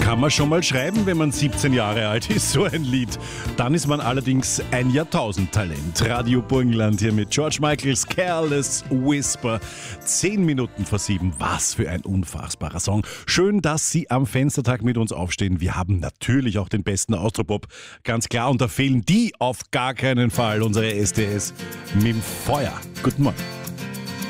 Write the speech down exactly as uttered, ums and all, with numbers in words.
Kann man schon mal schreiben, wenn man siebzehn Jahre alt ist, so ein Lied. Dann ist man allerdings ein Jahrtausendtalent. Radio Burgenland hier mit George Michaels Careless Whisper. Zehn Minuten vor sieben. Was für ein unfassbarer Song. Schön, dass Sie am Fenstertag mit uns aufstehen. Wir haben natürlich auch den besten Austropop. Ganz klar, und da fehlen die auf gar keinen Fall. Unsere S D S mit dem Feuer. Guten Morgen.